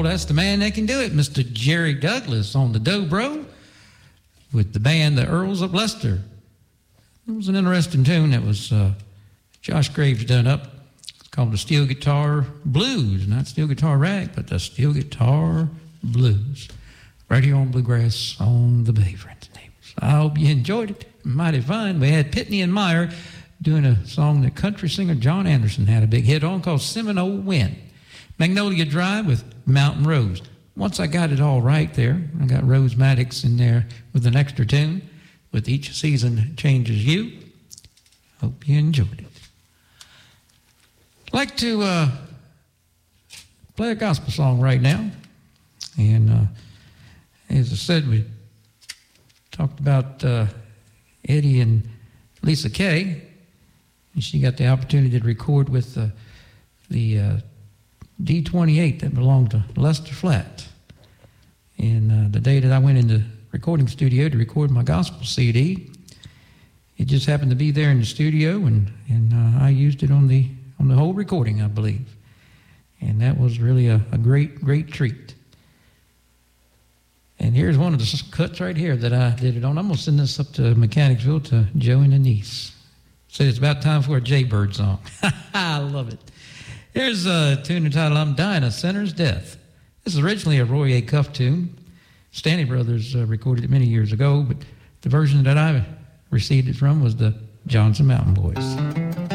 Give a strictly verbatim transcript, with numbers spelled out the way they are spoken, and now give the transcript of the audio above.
that's the man that can do it, Mister Jerry Douglas on the dobro with the band, the Earls of Leicester. It was an interesting tune that was uh, Josh Graves done up. It's called the Steel Guitar Blues, not Steel Guitar Rag, but the Steel Guitar Blues. Right here on Bluegrass on the Bay, friends and neighbors. I hope you enjoyed it. Mighty fine. We had Pitney and Meyer doing a song that country singer John Anderson had a big hit on called Seminole Wind. Magnolia Drive with Mountain Rose. Once I got it all right there, I got Rose Maddox in there with an extra tune with Each Season Changes You. Hope you enjoyed it. I'd like to uh, play a gospel song right now. And uh, as I said, we talked about uh, Eddie and Lisa Kay. And she got the opportunity to record with uh, the uh, D twenty-eight that belonged to Lester Flatt. And uh, the day that I went in the recording studio to record my gospel C D, it just happened to be there in the studio, and, and uh, I used it on the on the whole recording, I believe. And that was really a, a great, great treat. And here's one of the cuts right here that I did it on. I'm going to send this up to Mechanicsville to Joe and Denise. Said it's about time for a Jaybird song. I love it. Here's a tune entitled I'm Dying a Sinner's Death. This is originally a Roy A. Cuff tune. Stanley Brothers uh, recorded it many years ago, but the version that I received it from was the Johnson Mountain Boys.